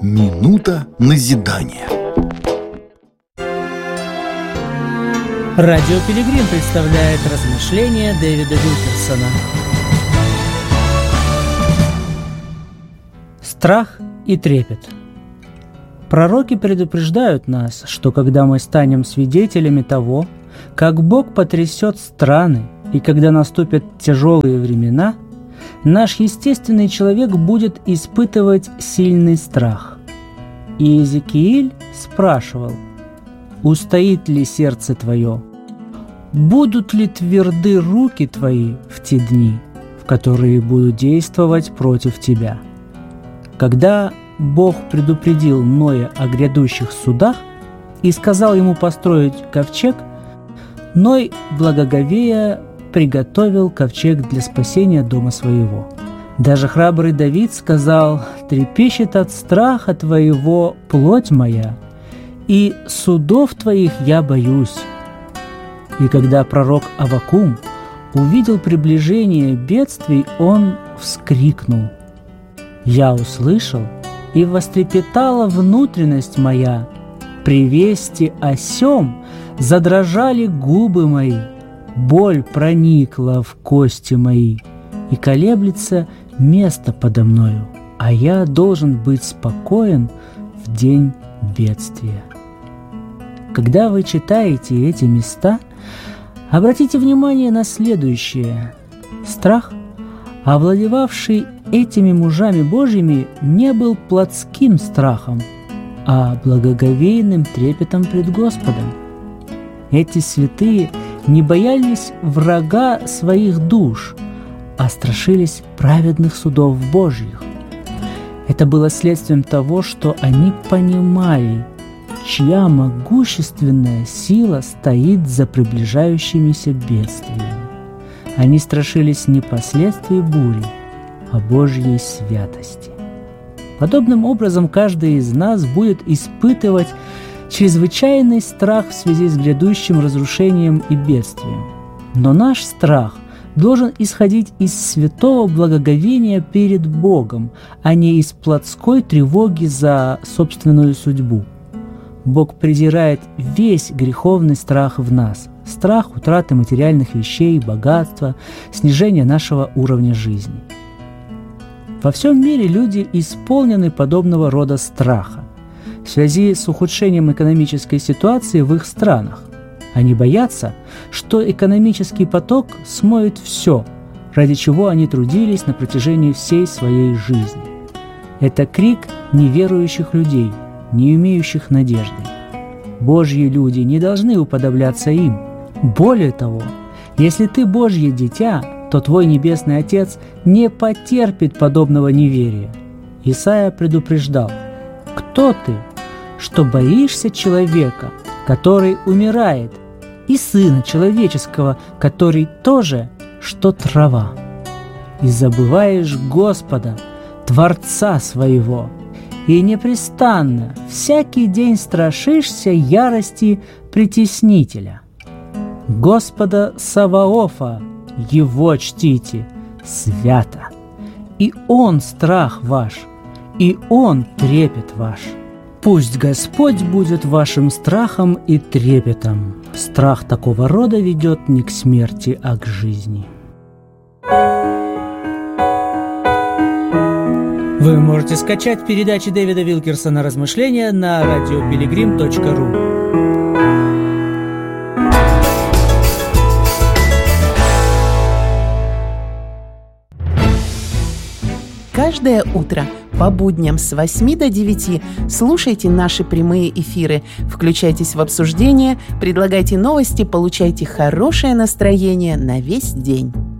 Минута назидания. Радио Пилигрим представляет размышления Дэвида Вилкерсона. Страх и трепет. Пророки предупреждают нас, что когда мы станем свидетелями того, как Бог потрясет страны, и когда наступят тяжелые времена, наш естественный человек будет испытывать сильный страх. И Иезекииль спрашивал: «Устоит ли сердце твое? Будут ли тверды руки твои в те дни, в которые буду действовать против тебя?» Когда Бог предупредил Ноя о грядущих судах и сказал ему построить ковчег, Ной, благоговея, приготовил ковчег для спасения дома своего. Даже храбрый Давид сказал: «Трепещет от страха твоего плоть моя, и судов твоих я боюсь». И когда пророк Аввакум увидел приближение бедствий, он вскрикнул: «Я услышал, и вострепетала внутренность моя, при вести о сем задрожали губы мои, боль проникла в кости мои, и колеблется место подо мною, а я должен быть спокоен в день бедствия». Когда вы читаете эти места, обратите внимание на следующее. Страх, овладевавший этими мужами Божьими, не был плотским страхом, а благоговейным трепетом пред Господом. Эти святые не боялись врага своих душ, а страшились праведных судов Божьих. Это было следствием того, что они понимали, чья могущественная сила стоит за приближающимися бедствиями. Они страшились не последствий бури, а Божьей святости. Подобным образом каждый из нас будет испытывать чрезвычайный страх в связи с грядущим разрушением и бедствием. Но наш страх должен исходить из святого благоговения перед Богом, а не из плотской тревоги за собственную судьбу. Бог презирает весь греховный страх в нас, страх утраты материальных вещей, богатства, снижения нашего уровня жизни. Во всем мире люди исполнены подобного рода страха в связи с ухудшением экономической ситуации в их странах. Они боятся, что экономический поток смоет все, ради чего они трудились на протяжении всей своей жизни. Это крик неверующих людей, не имеющих надежды. Божьи люди не должны уподобляться им. Более того, если ты Божье дитя, то твой Небесный Отец не потерпит подобного неверия. Исайя предупреждал: «Кто ты, что боишься человека, который умирает, и Сына Человеческого, который тоже, что трава? И забываешь Господа, Творца своего, и непрестанно всякий день страшишься ярости притеснителя. Господа Саваофа, Его чтите, свято, и Он страх ваш, и Он трепет ваш. Пусть Господь будет вашим страхом и трепетом. Страх такого рода ведет не к смерти, а к жизни». Вы можете скачать передачи Дэвида Вилкерсона «Размышления» на radiopiligrim.ru. Каждое утро по будням с 8 до 9 слушайте наши прямые эфиры, включайтесь в обсуждение, предлагайте новости, получайте хорошее настроение на весь день.